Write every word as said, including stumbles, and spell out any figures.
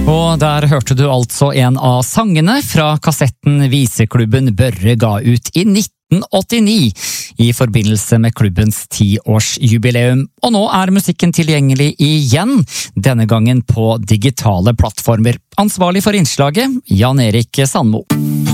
Og der hørte du altså en av sangene fra kassetten Viseklubben Børre ga ut i nitten åttini i forbindelse med klubbens tiårsjubileum. Og nå er musikken tilgjengelig igjen, denne gangen på digitale plattformer. Ansvarlig for innslaget, Jan Erik Sandmo.